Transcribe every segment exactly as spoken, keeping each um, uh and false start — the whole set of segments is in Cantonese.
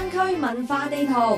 灣區文化地圖。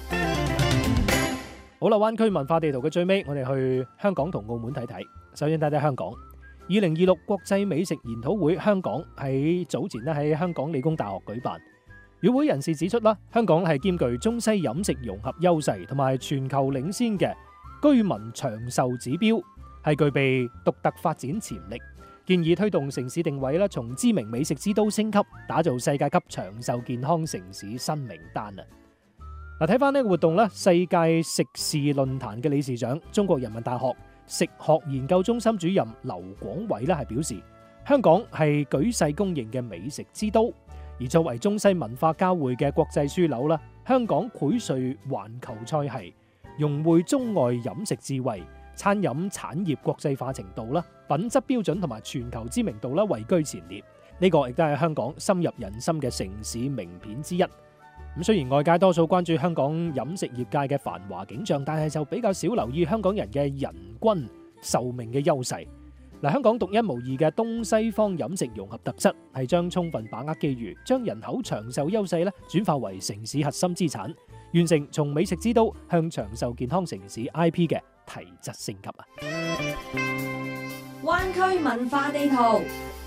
好啦，灣區文化地圖嘅最尾，我哋去香港同澳門睇睇。首先睇睇香港，二零二六國際美食研討會香港喺早前咧喺香港理工大學舉辦。與會人士指出啦，香港係兼具中西飲食融合優勢同埋全球領先嘅居民長壽指標，係具備獨特發展潛力。建議推動城市定位啦，從知名美食之都升級，打造世界級長壽健康城市新名單啊！嗱，睇翻呢個活動咧，世界食事論壇嘅理事長、中國人民大學食學研究中心主任劉廣偉咧係表示，香港係舉世公認嘅美食之都。而作為中西文化交匯嘅國際樞紐啦，香港薈萃環球菜系，融匯中外飲食智慧，餐飲產業國際化程度啦、品質標準同埋全球知名度啦位居前列。呢個亦都係香港深入人心嘅城市名片之一。咁雖然外界多數關注香港飲食業界嘅繁華景象，但係就比較少留意香港人嘅人均壽命嘅優勢。嗱，香港獨一無二嘅東西方飲食融合特質，係將充分把握機遇，將人口長壽優勢咧轉化為城市核心資產，完成從美食之都向長壽健康城市 I P 嘅提質升級啊！ 灣區文化地圖。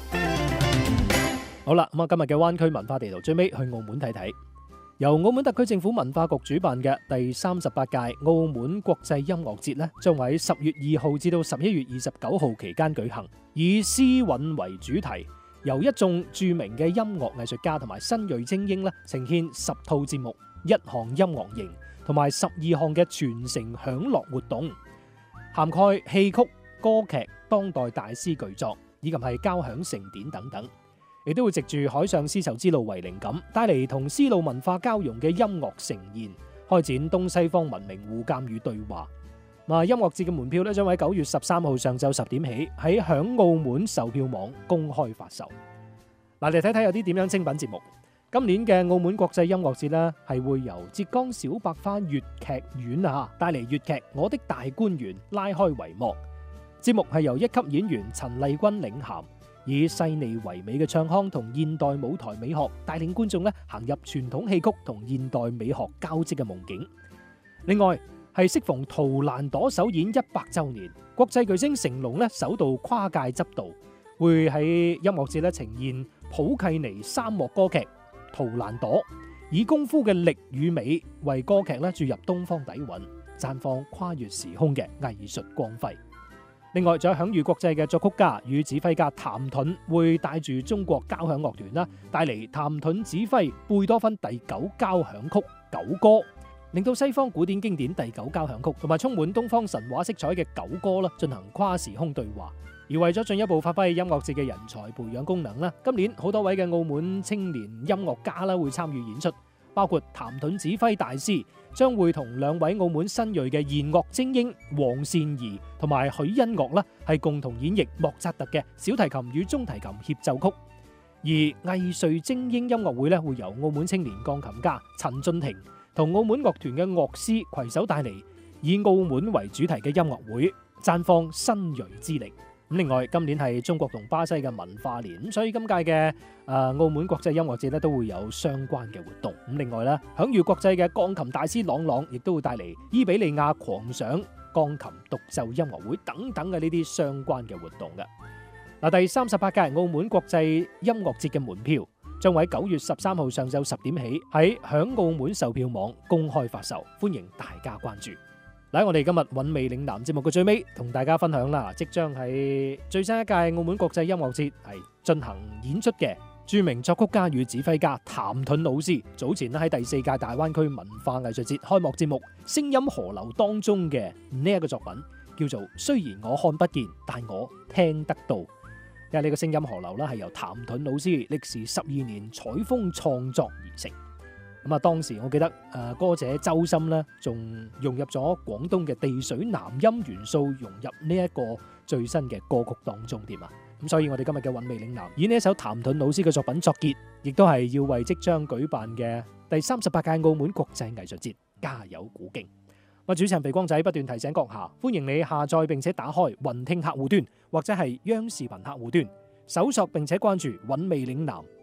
好啦，咁啊，今日嘅灣區文化地圖最尾去澳門睇睇。由澳門特區政府文化局主辦嘅第三十八屆澳門國際音樂節咧，將喺十月二號至到十一月二十九號期間舉行，以詩韻為主題，由一眾著名嘅音樂藝術家同埋新銳精英咧，呈現十套節目、一項音樂營同埋十二項嘅傳承享樂活動，涵蓋戲曲、歌劇、當代大師巨作以及係交響盛典等等。亦都會藉住海上絲綢之路為靈感，帶嚟同絲路文化交融嘅音樂盛宴，開展東西方文明互鑑與對話。嗱，音樂節嘅門票咧將喺九月十三號上晝十點起喺響澳門售票網公開發售。嗱，嚟睇睇有啲點樣精品節目。今年嘅澳門國際音樂節呢，係會由浙江小百花粵劇院啊帶嚟粵劇《我的大觀園》拉開帷幕。節目係由一級演員陳麗君領銜，以細膩唯美嘅唱腔同現代舞台美學，帶領觀眾咧行入傳統戲曲同現代美學交織嘅夢境。另外係適逢圖蘭朵首演一百週年，國際巨星成龍咧首度跨界執導，會喺音樂節咧呈現普契尼沙漠歌劇《圖蘭朵》，以功夫嘅力與美為歌劇咧注入東方底蘊，綻放跨越時空嘅藝術光輝。另外，仲有享譽國際嘅作曲家與指揮家譚盾會帶住中國交響樂團啦，帶嚟譚盾指揮貝多芬第九交響曲九歌，令到西方古典經典第九交響曲同埋充滿東方神話色彩嘅九歌啦，進行跨時空對話。而為咗進一步發揮音樂節嘅人才培養功能啦，今年好多位嘅澳門青年音樂家啦會參與演出。包括譚盾指揮大師將會同兩位澳門新銳嘅弦樂精英黃善儀同埋許欣樂啦，係共同演繹莫扎特嘅小提琴與中提琴協奏曲。而藝穗精英音樂會咧，會由澳門青年鋼琴家陳俊廷同澳門樂團嘅樂師攜手帶嚟，以澳門為主題嘅音樂會，綻放新銳之力。咁另外，今年係中國同巴西嘅文化年，咁所以今屆嘅誒澳門國際音樂節咧都會有相關嘅活動。咁另外咧，享譽國際嘅鋼琴大師朗朗亦都會帶嚟伊比利亞狂想鋼琴獨奏音樂會等等嘅呢啲相關嘅活動嘅。嗱，第三十八屆澳門國際音樂節嘅門票將喺九月十三號上晝十點起喺響澳門售票網公開發售，歡迎大家關注。嚟，我哋今日韻味嶺南節目嘅最尾，同大家分享啦，即將喺最新一屆澳門國際音樂節係進行演出嘅著名作曲家與指揮家譚盾老師，早前喺第四屆大灣區文化藝術節開幕節目《聲音河流》當中嘅呢一個作品，叫做《雖然我看不見，但我聽得到》。因為呢個聲音河流啦，係由譚盾老師歷時十二年採風創作而成。咁啊，當時我記得誒歌者周深咧，仲融入咗廣東嘅地水南音元素，融入呢一個最新嘅歌曲當中添啊！咁所以我哋今日嘅韻味嶺南以呢一首譚盾老師嘅作品作結，亦都係要為即將舉辦嘅第三十八屆澳門國際藝術節加油鼓勁。我主持人肥光仔不斷提醒閣下，歡迎你下載並且打開雲聽客戶端或者係央視頻客戶端，搜索並且關注韻味嶺南。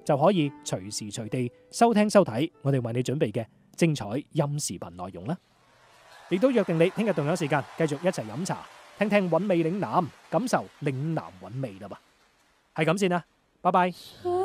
就可以隨時隨地收聽收睇我哋為你準備嘅精彩音視頻內容啦。亦都約定你聽日同樣時間繼續一齊飲茶，聽聽韻味嶺南，感受嶺南韻味啦噃。係咁先啦，拜拜。